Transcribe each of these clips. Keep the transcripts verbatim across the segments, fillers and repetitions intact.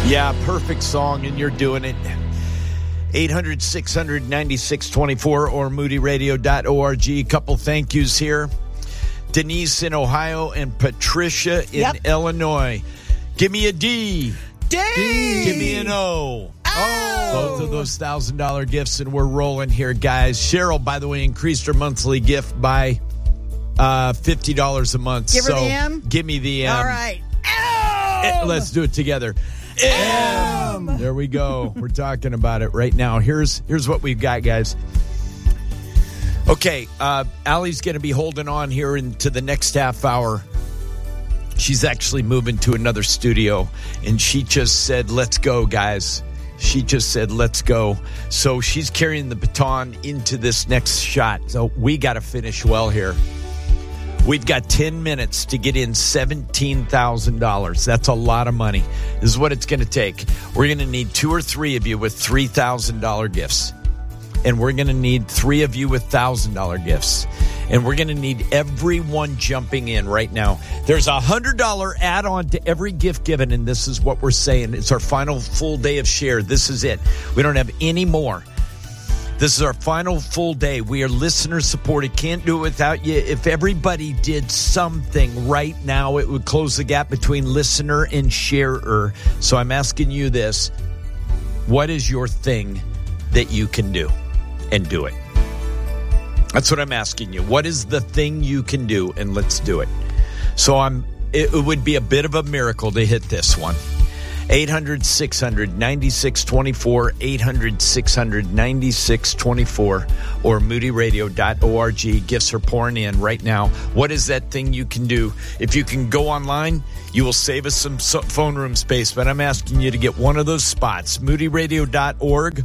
Yeah, perfect song, and you're doing it. eight hundred, six hundred, ninety-six twenty-four or moody radio dot org. A couple thank yous here. Denise in Ohio and Patricia in yep. Illinois. Give me a D. D. D. Give me an O. Oh. Both of those one thousand dollars gifts, and we're rolling here, guys. Cheryl, by the way, increased her monthly gift by uh, fifty dollars a month. Give her so the M? Give me the M. All right. M. Let's do it together. M. M. There we go. We're talking about it right now. Here's here's what we've got, guys. Okay, uh, Allie's going to be holding on here into the next half hour. She's actually moving to another studio, and she just said, let's go, guys. She just said, let's go. So she's carrying the baton into this next shot. So we got to finish well here. We've got ten minutes to get in seventeen thousand dollars. That's a lot of money. This is what it's going to take. We're going to need two or three of you with three thousand dollars gifts. And we're going to need three of you with one thousand dollars gifts. And we're going to need everyone jumping in right now. There's a one hundred dollars add-on to every gift given, and this is what we're saying. It's our final full day of share. This is it. We don't have any more. This is our final full day. We are listener-supported. Can't do it without you. If everybody did something right now, it would close the gap between listener and sharer. So I'm asking you this. What is your thing that you can do? And do it. That's what I'm asking you. What is the thing you can do? And let's do it. So I'm. It, it would be a bit of a miracle to hit this one. eight hundred, six hundred, ninety-six twenty-four, eight hundred, six hundred, ninety-six twenty-four, or moody radio dot org. Gifts are pouring in right now. What is that thing you can do? If you can go online, you will save us some phone room space, but I'm asking you to get one of those spots, moody radio dot org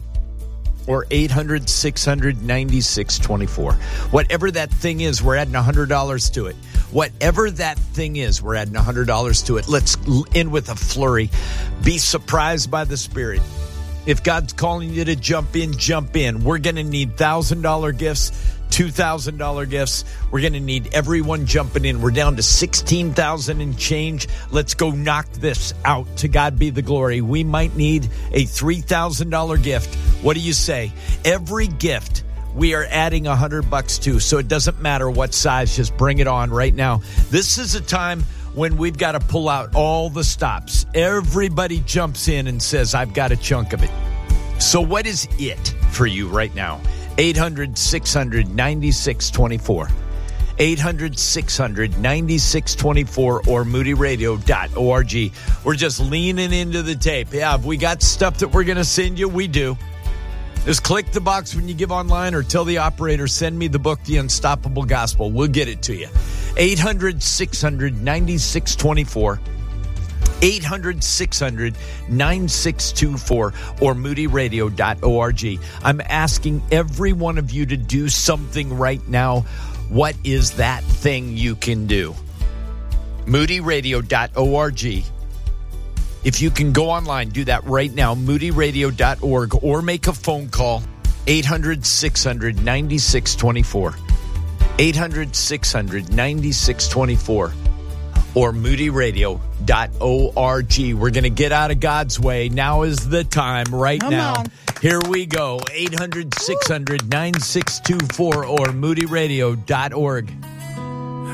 or eight hundred, six hundred, ninety-six twenty-four. Whatever that thing is, we're adding one hundred dollars to it. Whatever that thing is, we're adding one hundred dollars to it. Let's end with a flurry. Be surprised by the Spirit. If God's calling you to jump in, jump in. We're going to need one thousand dollars gifts, two thousand dollars gifts. We're going to need everyone jumping in. We're down to sixteen thousand and change. Let's go knock this out. To God be the glory. We might need a three thousand dollars gift. What do you say? Every gift we are adding one hundred bucks to, so it doesn't matter what size. Just bring it on right now. This is a time when we've got to pull out all the stops. Everybody jumps in and says, I've got a chunk of it. So what is it for you right now? eight hundred, six hundred, ninety-six twenty-four. eight hundred, six hundred, ninety-six twenty-four or moody radio dot org. We're just leaning into the tape. Yeah, have we got stuff that we're going to send you? We do. Just click the box when you give online or tell the operator, send me the book, The Unstoppable Gospel. We'll get it to you. eight hundred, six hundred, ninety-six twenty-four. eight hundred, six hundred, nine six two four or moody radio dot org. I'm asking every one of you to do something right now. What is that thing you can do? moody radio dot org. If you can go online, do that right now, moody radio dot org, or make a phone call, eight hundred, six hundred, ninety-six twenty-four. eight hundred, six hundred, ninety-six twenty-four. or moody radio dot org. We're going to get out of God's way. Now is the time right Come now. on. Here we go. eight hundred, six hundred, nine six two four or moody radio dot org.